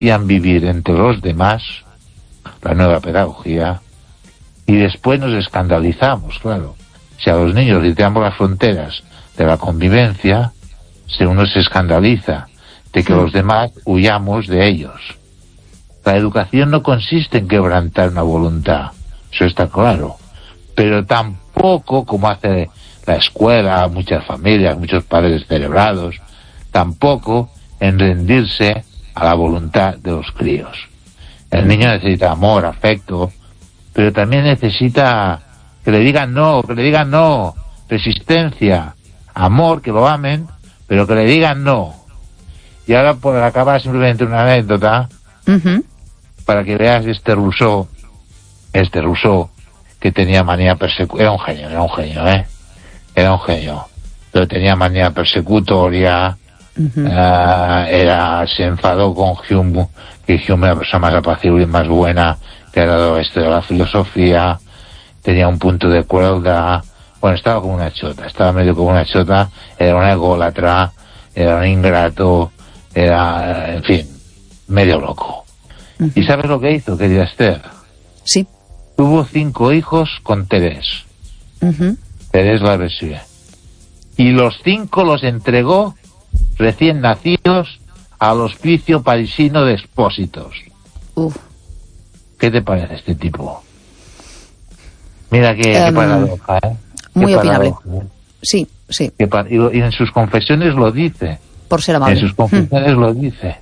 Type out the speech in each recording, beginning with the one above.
vivir entre los demás, la nueva pedagogía, y después nos escandalizamos, claro. Si a los niños les tiramos las fronteras de la convivencia, si uno se escandaliza de que los demás huyamos de ellos. La educación no consiste en quebrantar una voluntad, eso está claro, pero tampoco, como hace la escuela, muchas familias, muchos padres cerebrados, tampoco en rendirse a la voluntad de los críos. El niño necesita amor, afecto, pero también necesita que le digan no, resistencia, amor, que lo amen, pero que le digan no. Y ahora por acabar simplemente una anécdota, para que veas este Rousseau, que tenía manía persecutoria, era un genio, pero tenía manía persecutoria, se enfadó con Hume, que Hume era la persona más apacible y más buena que era el oeste de la filosofía, tenía un punto de crueldad, bueno, estaba como una chota, estaba medio como una chota, era un ególatra, era un ingrato, era, en fin, medio loco. ¿Y sabes lo que hizo, querida Esther? Sí. Tuvo 5 hijos con Thérèse. Thérèse Lavoisier. Y los 5 los entregó recién nacidos al hospicio parisino de expósitos. ¿Qué te parece este tipo? Mira qué paradoja, ¿eh? Muy opinable. Sí. Y en sus confesiones lo dice. Por ser amable. En sus confesiones lo dice.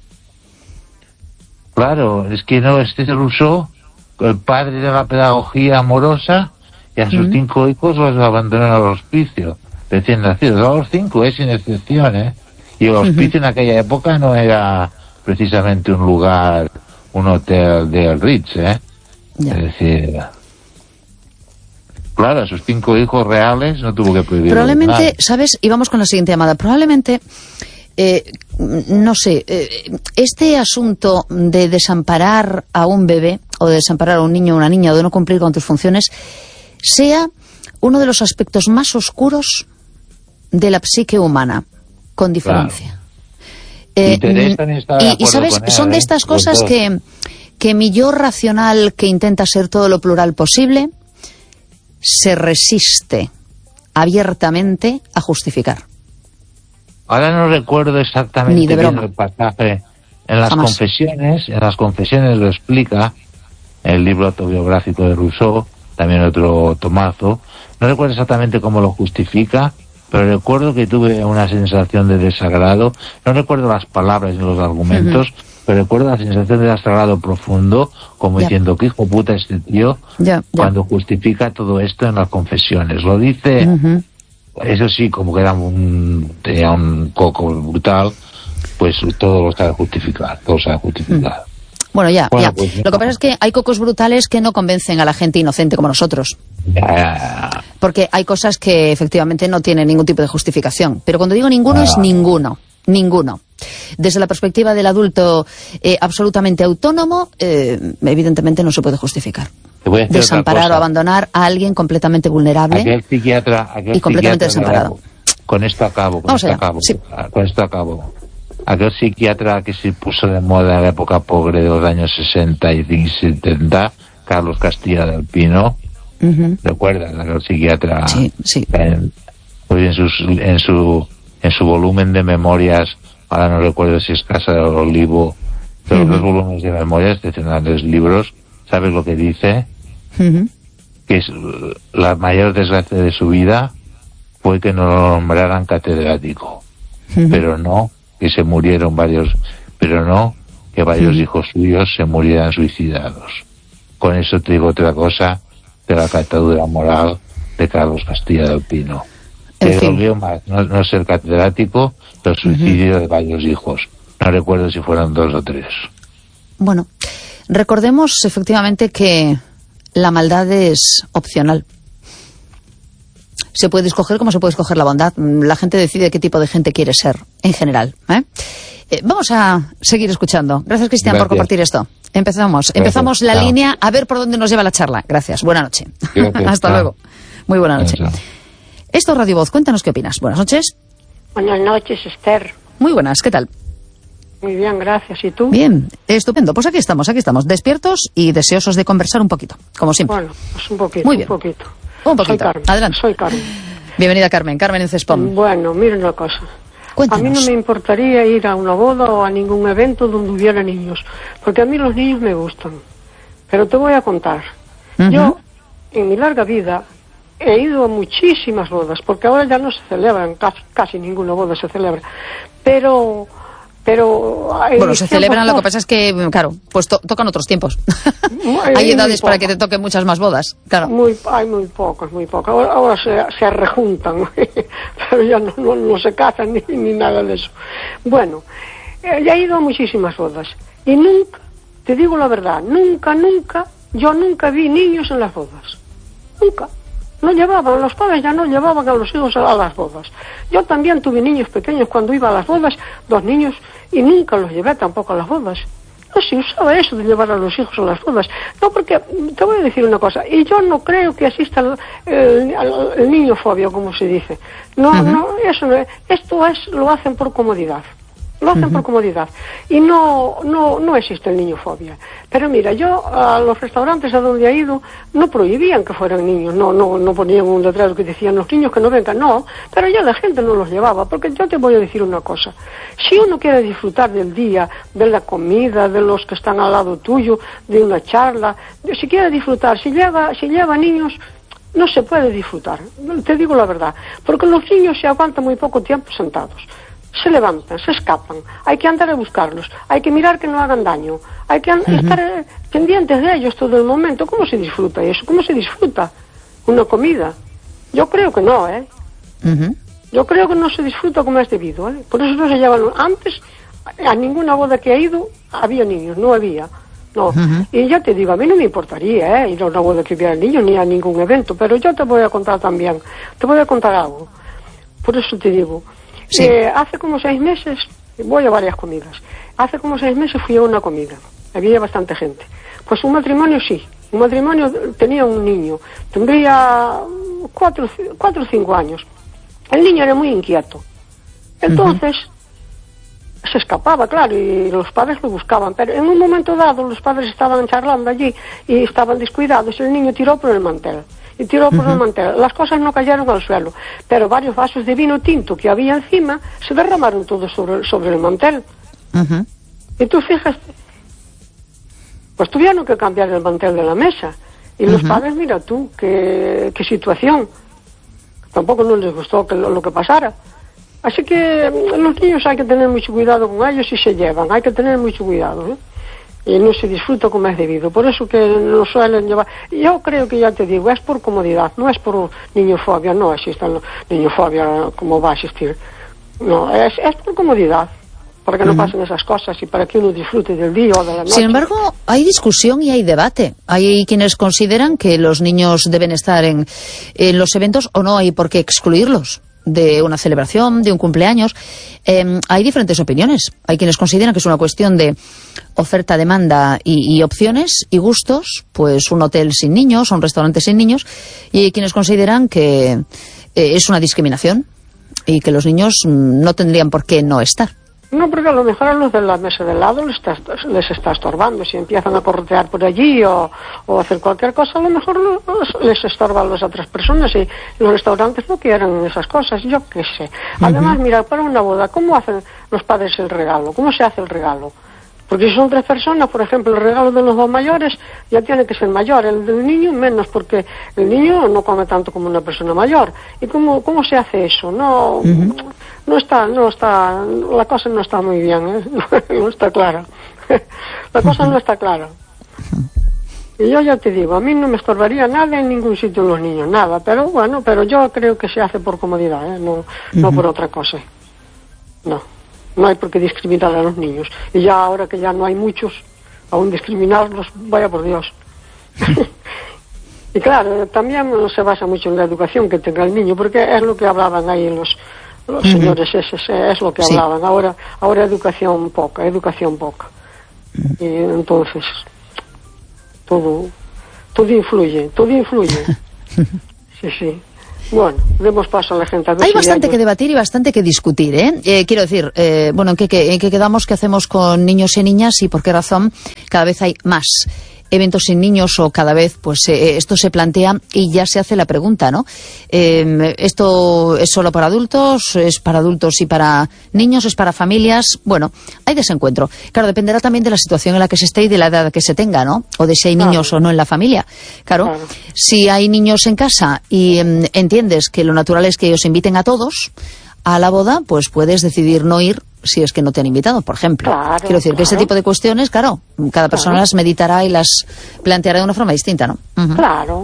Claro, es que no, este Rousseau, el padre de la pedagogía amorosa, y a sus 5 hijos los abandonó al hospicio, recién nacidos. A los 5, sin excepción, ¿eh? Y el hospicio en aquella época no era precisamente un lugar, un hotel de Ritz, ¿eh? Es decir, claro, a sus 5 hijos reales no tuvo que prohibir. Probablemente, nada. ¿Sabes? Y vamos con la siguiente llamada. Probablemente, no sé, este asunto de desamparar a un bebé o de desamparar a un niño o una niña o de no cumplir con tus funciones sea uno de los aspectos más oscuros de la psique humana, con diferencia. Claro. Y sabes, con él, son de estas cosas que mi yo racional, que intenta ser todo lo plural posible, se resiste abiertamente a justificar. Ahora no recuerdo exactamente Ni de broma. bien el pasaje. En las Jamás. confesiones lo explica el libro autobiográfico de Rousseau, también otro tomazo. No recuerdo exactamente cómo lo justifica, pero recuerdo que tuve una sensación de desagrado. No recuerdo las palabras ni los argumentos, pero recuerdo la sensación de desagrado profundo, como diciendo, qué hijo puta este tío, cuando justifica todo esto en las confesiones. Lo dice, eso sí, como que tenía un coco brutal, pues todo lo sabe justificar, Bueno, ya. Pues, lo que pasa es que hay cocos brutales que no convencen a la gente inocente como nosotros. Porque hay cosas que efectivamente no tienen ningún tipo de justificación. Pero cuando digo ninguno, es ninguno. Desde la perspectiva del adulto absolutamente autónomo, evidentemente no se puede justificar. Desamparar o abandonar a alguien completamente vulnerable y completamente desamparado. Con esto acabo. Aquel psiquiatra que se puso de moda en la época pobre de los años 60 y 70, Carlos Castilla del Pino, ¿recuerdas? Aquel psiquiatra. Sí. Pues en su volumen de memorias, ahora no recuerdo si es Casa del Olivo, pero los volúmenes de memorias, excepcionales libros, ¿sabes lo que dice? Que es la mayor desgracia de su vida fue que no lo nombraran catedrático, pero no que se murieron varios, pero no que varios hijos suyos se murieran suicidados. Con eso te digo otra cosa de la catadura moral de Carlos Castilla del Pino. Que dolió más no ser catedrático, pero suicidio de varios hijos. No recuerdo si fueron 2 o 3. Bueno, recordemos efectivamente que la maldad es opcional. Se puede escoger como se puede escoger la bondad. La gente decide qué tipo de gente quiere ser, en general. Vamos a seguir escuchando. Gracias, Cristian, por compartir esto. Empezamos la línea, a ver por dónde nos lleva la charla. Gracias, buena noche. Hasta luego. Muy buena noche. Esto es Radio Voz, cuéntanos qué opinas. Buenas noches. Buenas noches, Esther. Muy buenas, ¿qué tal? Muy bien, gracias. ¿Y tú? Bien, estupendo. Pues aquí estamos, despiertos y deseosos de conversar un poquito, como siempre. Bueno, pues un poquito. Muy bien. Un poquito. Soy Carmen. Adelante. Soy Carmen. Bienvenida, Carmen en Cespón. Bueno, miren una cosa. Cuéntanos. A mí no me importaría ir a una boda o a ningún evento donde hubiera niños, porque a mí los niños me gustan. Pero te voy a contar. Yo, en mi larga vida, he ido a muchísimas bodas, porque ahora ya no se celebran, casi ninguna boda se celebra. Pero bueno, se celebran, lo que pasa es que, claro, pues tocan otros tiempos. Hay edades para que te toquen muchas más bodas, claro. Hay muy pocas. Ahora se rejuntan, pero ya no se casan ni nada de eso. Bueno, ya he ido a muchísimas bodas y nunca, te digo la verdad, yo nunca vi niños en las bodas. Nunca. No llevaban, los padres ya no llevaban a los hijos a las bodas. Yo también tuve niños pequeños cuando iba a las bodas, 2 niños, y nunca los llevé tampoco a las bodas. No se usaba eso de llevar a los hijos a las bodas. No, porque te voy a decir una cosa, y yo no creo que exista el niñofobia, como se dice. No, eso no es. Esto lo hacen por comodidad. Lo hacen por comodidad. Y no existe el niñofobia. Pero mira, yo a los restaurantes a donde he ido no prohibían que fueran niños. No ponían un letrero que decían los niños que no vengan. No, pero ya la gente no los llevaba. Porque yo te voy a decir una cosa. Si uno quiere disfrutar del día, de la comida, de los que están al lado tuyo, de una charla, si quiere disfrutar, si lleva niños, no se puede disfrutar. Te digo la verdad. Porque los niños se aguantan muy poco tiempo sentados. Se levantan, se escapan, hay que andar a buscarlos, hay que mirar que no hagan daño, hay que estar pendientes de ellos todo el momento. ¿Cómo se disfruta eso? ¿Cómo se disfruta una comida? Yo creo que no, Yo creo que no se disfruta como es debido, Por eso no se llevan. Antes, a ninguna boda que he ido, había niños, no había. No, y ya te digo, a mí no me importaría ir a una boda que hubiera niños ni a ningún evento, pero yo te voy a contar también, te voy a contar algo. Por eso te digo. Sí. Hace como 6 meses, voy a varias comidas, hace como 6 meses fui a una comida, había bastante gente. Pues un matrimonio tenía un niño, tendría 4 o 5 años. El niño era muy inquieto, entonces se escapaba, claro, y los padres lo buscaban, pero en un momento dado los padres estaban charlando allí y estaban descuidados, el niño tiró por el mantel. Y tiró por el mantel. Las cosas no cayeron al suelo, pero varios vasos de vino tinto que había encima se derramaron todos sobre el mantel. Y tú fíjate, pues tuvieron que cambiar el mantel de la mesa. Y los padres, mira tú, qué situación. Tampoco no les gustó lo que pasara. Así que los niños hay que tener mucho cuidado con ellos y se llevan. Hay que tener mucho cuidado, y no se disfruta como es debido. Por eso que lo suelen llevar. Yo creo que, ya te digo, es por comodidad, no es por niñofobia. No existe niñofobia como va a existir. No, es por comodidad, para que no pasen esas cosas y para que uno disfrute del día o de la noche. Sin embargo, hay discusión y hay debate. Hay quienes consideran que los niños deben estar en los eventos o no hay por qué excluirlos de una celebración, de un cumpleaños. Hay diferentes opiniones. Hay quienes consideran que es una cuestión de oferta, demanda y opciones y gustos, pues un hotel sin niños o un restaurante sin niños, y hay quienes consideran que es una discriminación y que los niños no tendrían por qué no estar. No, porque a lo mejor a los de la mesa de lado les está estorbando. Si empiezan a corretear por allí o hacer cualquier cosa, a lo mejor les estorban a las otras personas y los restaurantes no quieren esas cosas, yo qué sé. Además, mira, para una boda, ¿cómo hacen los padres el regalo? ¿Cómo se hace el regalo? Porque si son 3 personas, por ejemplo, el regalo de los 2 mayores ya tiene que ser mayor, el del niño menos, porque el niño no come tanto como una persona mayor. ¿Y cómo se hace eso? No está, la cosa no está muy bien, no está clara. La cosa no está clara. Y yo ya te digo, a mí no me estorbaría nada en ningún sitio los niños, nada, pero bueno, pero yo creo que se hace por comodidad, no por otra cosa. No hay por qué discriminar a los niños. Y ya ahora que ya no hay muchos, aún discriminarlos, vaya por Dios. Y claro, también se basa mucho en la educación que tenga el niño, porque es lo que hablaban ahí los señores, es lo que hablaban. Ahora educación poca. Y entonces, todo influye. Sí. Bueno, demos paso a la gente. A ver hay si bastante que debatir y bastante que discutir, ¿eh? Quiero decir, bueno, ¿en qué quedamos? ¿Qué hacemos con niños y niñas? ¿Y por qué razón cada vez hay más eventos sin niños, o cada vez pues esto se plantea y ya se hace la pregunta, ¿no? ¿Esto es solo para adultos? ¿Es para adultos y para niños? ¿Es para familias? Bueno, hay desencuentro. Claro, dependerá también de la situación en la que se esté y de la edad que se tenga, ¿no? O de si hay niños o no en la familia. Claro, si hay niños en casa y entiendes que lo natural es que ellos inviten a todos a la boda, pues puedes decidir no ir si es que no te han invitado, por ejemplo. Quiero decir que ese tipo de cuestiones, claro, cada persona las meditará y las planteará de una forma distinta, ¿no? Claro.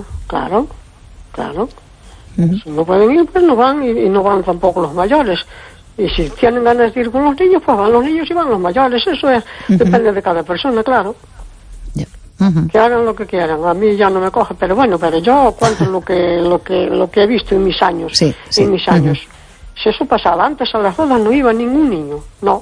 Si no pueden ir, pues no van, y no van tampoco los mayores. Y si tienen ganas de ir con los niños, pues van los niños y van los mayores. Eso depende de cada persona, claro. Que hagan lo que quieran. A mí ya no me coge, pero bueno, pero yo cuento lo que he visto en mis años. En mis años. Si eso pasaba antes, a las bodas no iba ningún niño, no.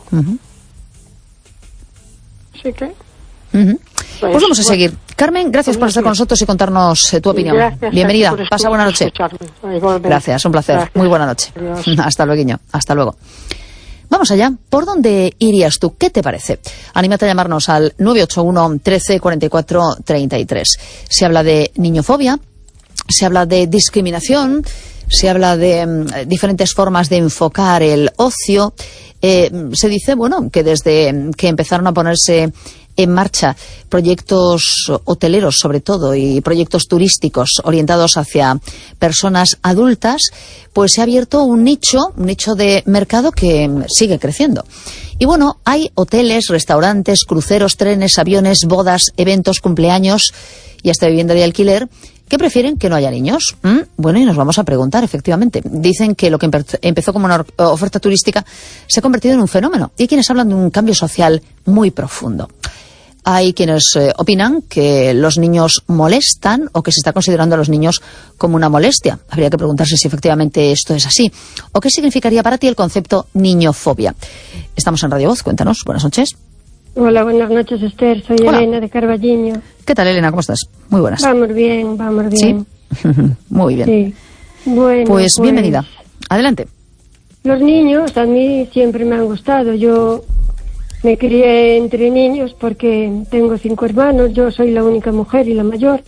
Así que... Pues vamos a seguir. Carmen, gracias por estar con nosotros y contarnos tu opinión. Bienvenida, pasa buena noche. Gracias, un placer. Gracias. Muy buena noche. Adiós. Hasta luego. Hasta luego. Vamos allá. ¿Por dónde irías tú? ¿Qué te parece? Anímate a llamarnos al 981 13 44 33. Se habla de niñofobia, se habla de discriminación, se habla de diferentes formas de enfocar el ocio. Se dice, bueno, que desde que empezaron a ponerse en marcha proyectos hoteleros, sobre todo, y proyectos turísticos orientados hacia personas adultas, pues se ha abierto un nicho de mercado que sigue creciendo. Y bueno, hay hoteles, restaurantes, cruceros, trenes, aviones, bodas, eventos, cumpleaños y hasta vivienda de alquiler que prefieren que no haya niños. Bueno, y nos vamos a preguntar, efectivamente. Dicen que lo que empezó como una oferta turística se ha convertido en un fenómeno. Y hay quienes hablan de un cambio social muy profundo. Hay quienes opinan que los niños molestan o que se está considerando a los niños como una molestia. Habría que preguntarse si efectivamente esto es así. ¿O qué significaría para ti el concepto niñofobia? Estamos en Radio Voz, cuéntanos. Buenas noches. Hola, buenas noches, Esther. Soy Elena de Carballiño. ¿Qué tal, Elena? ¿Cómo estás? Muy buenas. Vamos bien. ¿Sí? Muy bien. Sí. Bueno, pues bienvenida. Adelante. Los niños a mí siempre me han gustado. Yo me crié entre niños porque tengo 5 hermanos. Yo soy la única mujer y la mayor.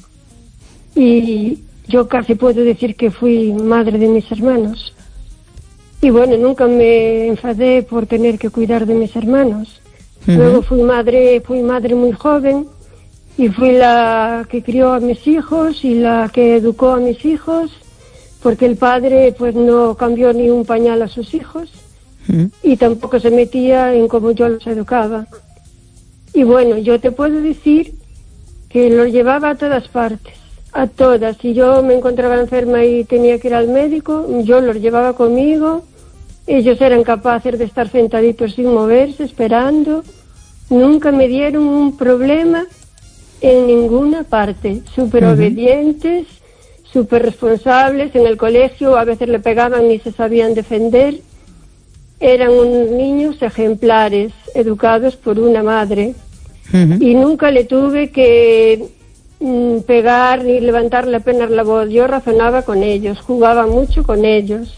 Y yo casi puedo decir que fui madre de mis hermanos. Y bueno, nunca me enfadé por tener que cuidar de mis hermanos. Luego fui madre muy joven y fui la que crió a mis hijos y la que educó a mis hijos, porque el padre pues no cambió ni un pañal a sus hijos y tampoco se metía en cómo yo los educaba. Y bueno, yo te puedo decir que los llevaba a todas partes, a todas. Si yo me encontraba enferma y tenía que ir al médico, yo los llevaba conmigo. Ellos eran capaces de estar sentaditos sin moverse, esperando. Nunca me dieron un problema en ninguna parte. Súper obedientes, súper responsables. En el colegio a veces le pegaban y se sabían defender. Eran unos niños ejemplares, educados por una madre. Y nunca le tuve que pegar ni levantarle apenas la voz. Yo razonaba con ellos, jugaba mucho con ellos.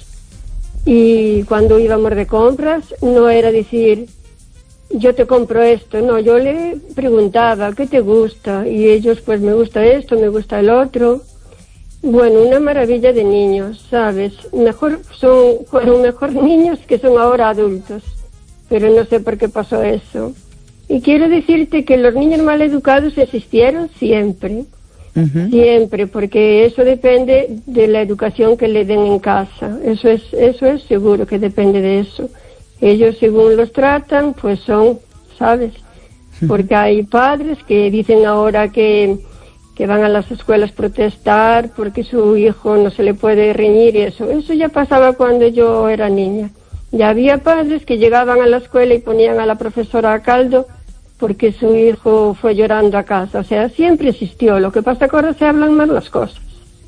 Y cuando íbamos de compras, no era decir, yo te compro esto, no, yo le preguntaba, ¿qué te gusta? Y ellos, pues me gusta esto, me gusta el otro. Bueno, una maravilla de niños, ¿sabes? Fueron mejor niños que son ahora adultos, pero no sé por qué pasó eso. Y quiero decirte que los niños mal educados existieron siempre. Siempre, porque eso depende de la educación que le den en casa. Eso es seguro que depende de eso. Ellos, según los tratan, pues son, ¿sabes? Porque hay padres que dicen ahora que van a las escuelas a protestar porque su hijo no se le puede reñir y eso. Eso ya pasaba cuando yo era niña. Ya había padres que llegaban a la escuela y ponían a la profesora a caldo porque su hijo fue llorando a casa. O sea, siempre existió. Lo que pasa es que ahora se hablan más las cosas.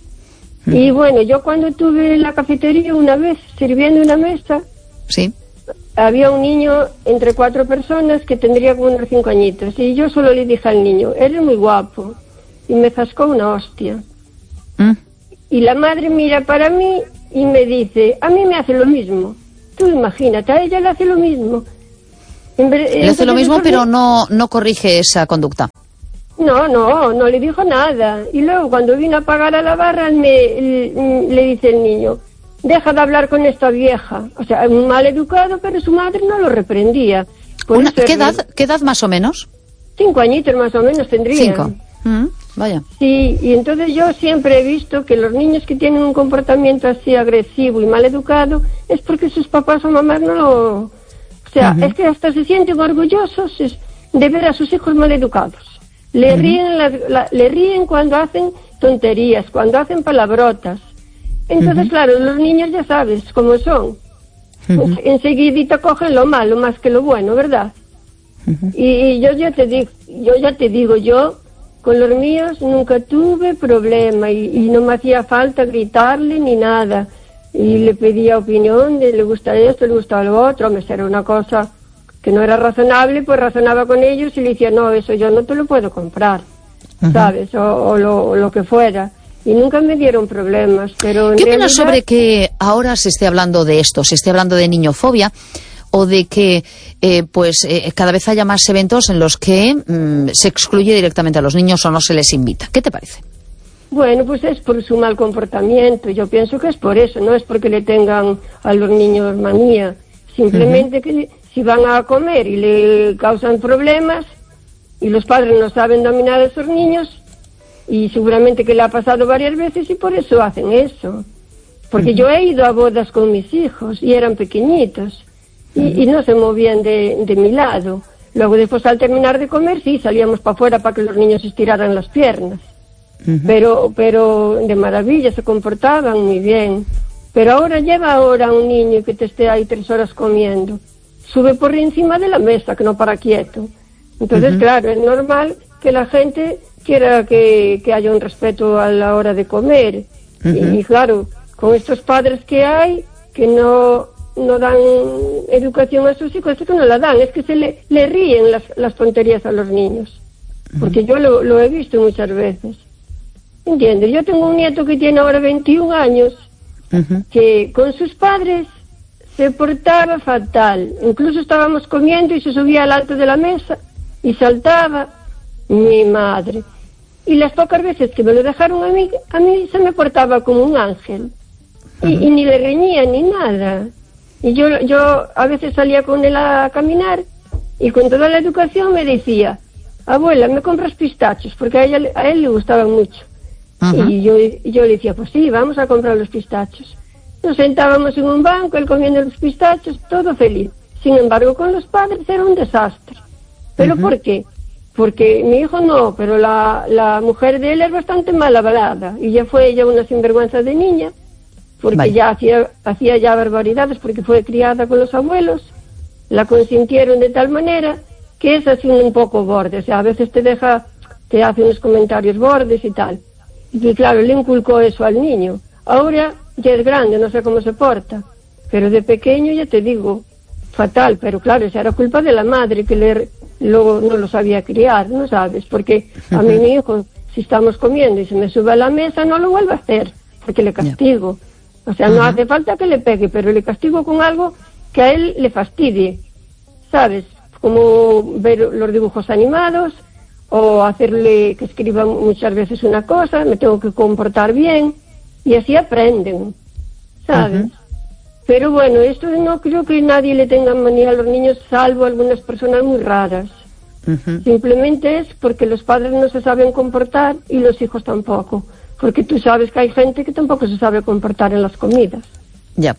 Y bueno, yo cuando tuve la cafetería una vez, sirviendo una mesa, sí, había un niño entre 4 personas que tendría como unos 5 añitos. Y yo solo le dije al niño, eres muy guapo. Y me zascó una hostia. Y la madre mira para mí y me dice, a mí me hace lo mismo. Tú imagínate, a ella le hace lo mismo. Le hace lo mismo, pero no corrige esa conducta. No le dijo nada. Y luego cuando vino a pagar a la barra le dice el niño, deja de hablar con esta vieja. O sea, un mal educado, pero su madre no lo reprendía. ¿Qué edad más o menos? 5 añitos más o menos tendría. 5. Vaya. Sí, y entonces yo siempre he visto que los niños que tienen un comportamiento así agresivo y mal educado es porque sus papás o mamás no lo... O sea, es que hasta se sienten orgullosos de ver a sus hijos mal educados. Le ríen cuando hacen tonterías, cuando hacen palabrotas. Entonces, claro, los niños ya sabes cómo son. Pues, enseguidita cogen lo malo más que lo bueno, ¿verdad? Y yo ya te digo, yo con los míos nunca tuve problema y no me hacía falta gritarle ni nada. Y le pedía opinión de le gusta esto, le gusta lo otro. Me era una cosa que no era razonable, pues razonaba con ellos y le decía, no, eso yo no te lo puedo comprar, ¿sabes? O lo que fuera. Y nunca me dieron problemas, pero ¿qué opinas sobre que ahora se esté hablando de esto, se esté hablando de niñofobia, o de que cada vez haya más eventos en los que se excluye directamente a los niños o no se les invita? ¿Qué te parece? Bueno, pues es por su mal comportamiento. Yo pienso que es por eso, no es porque le tengan a los niños manía. Simplemente que si van a comer y le causan problemas y los padres no saben dominar a esos niños, y seguramente que le ha pasado varias veces y por eso hacen eso. Porque yo he ido a bodas con mis hijos y eran pequeñitos y no se movían de mi lado. Luego después al terminar de comer sí salíamos para afuera para que los niños estiraran las piernas. Pero de maravilla se comportaban muy bien. Pero ahora lleva un niño que te esté ahí 3 horas comiendo, sube por encima de la mesa que no para quieto. Entonces claro, es normal que la gente quiera que haya un respeto a la hora de comer. Y claro, con estos padres que hay que no dan educación a sus hijos, es que no la dan, es que se le ríen las tonterías a los niños. Porque yo lo he visto muchas veces. ¿Entiendes? Yo tengo un nieto que tiene ahora 21 años, que con sus padres se portaba fatal. Incluso estábamos comiendo y se subía al alto de la mesa y saltaba. Mi madre. Y las pocas veces que me lo dejaron a mí se me portaba como un ángel. Y ni le reñía ni nada. Y yo a veces salía con él a caminar y con toda la educación me decía, abuela, ¿me compras pistachos? Porque a él le gustaban mucho. Y yo le decía, pues sí, vamos a comprar los pistachos. Nos sentábamos en un banco, él comiendo los pistachos, todo feliz. Sin embargo, con los padres era un desastre. ¿Pero por qué? Porque mi hijo no, pero la mujer de él es bastante mal hablada. Y ya fue ella una sinvergüenza de niña, porque ya hacía ya barbaridades, porque fue criada con los abuelos. La consintieron de tal manera que es así un poco borde. O sea, a veces te hace unos comentarios bordes y tal. Y claro, le inculcó eso al niño. Ahora ya es grande, no sé cómo se porta. Pero de pequeño, ya te digo, fatal. Pero claro, esa era culpa de la madre, que luego no lo sabía criar, ¿no sabes? Porque a mí mi hijo, si estamos comiendo y se me sube a la mesa, no lo vuelvo a hacer, porque le castigo. O sea, no hace falta que le pegue, pero le castigo con algo que a él le fastidie, ¿sabes? Como ver los dibujos animados, o hacerle que escriba muchas veces una cosa, me tengo que comportar bien, y así aprenden, ¿sabes? Pero bueno, esto no creo que nadie le tenga manía a los niños, salvo algunas personas muy raras. Simplemente es porque los padres no se saben comportar y los hijos tampoco. Porque tú sabes que hay gente que tampoco se sabe comportar en las comidas. Ya.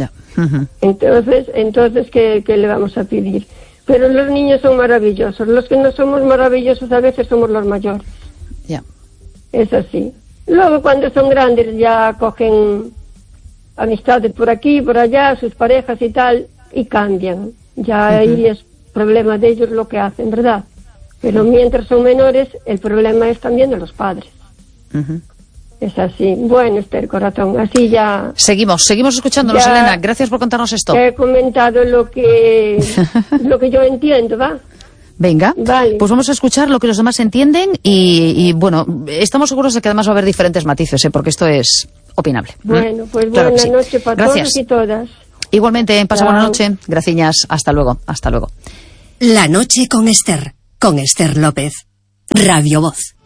Entonces ¿qué le vamos a pedir? Pero los niños son maravillosos. Los que no somos maravillosos a veces somos los mayores. Ya. Es así. Luego cuando son grandes ya cogen amistades por aquí, por allá, sus parejas y tal, y cambian. Ya ahí es problema de ellos lo que hacen, ¿verdad? Pero mientras son menores, el problema es también de los padres. Es así. Bueno, Esther, corazón, así ya... Seguimos escuchándonos, Elena. Gracias por contarnos esto. He comentado lo que yo entiendo, ¿va? Venga, Vale. pues vamos a escuchar lo que los demás entienden y bueno, estamos seguros de que además va a haber diferentes matices, porque esto es opinable. Bueno, pues Claro que buena sí. noche para Gracias. todos y todas. Igualmente, pasa Chao. buena noche. Gracias. Hasta luego. Hasta luego. La noche con Esther López. Radio Voz.